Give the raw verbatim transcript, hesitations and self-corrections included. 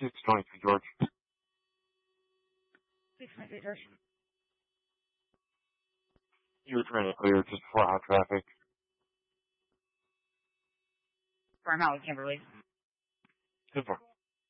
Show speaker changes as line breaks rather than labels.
six twenty-three, George.
six twenty-three, George.
You were trying to clear just before hot traffic.
Farmhouse, Kimberly.
Super.